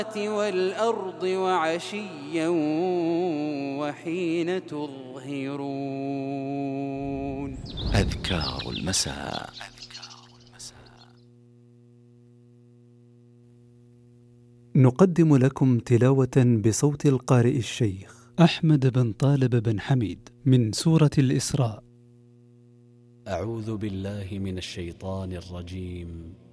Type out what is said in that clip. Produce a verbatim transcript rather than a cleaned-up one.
والأرض وعشيا وحين تظهرون. أذكار المساء. نقدم لكم تلاوة بصوت القارئ الشيخ أحمد بن طالب بن حميد من سورة الإسراء. أعوذ بالله من الشيطان الرجيم.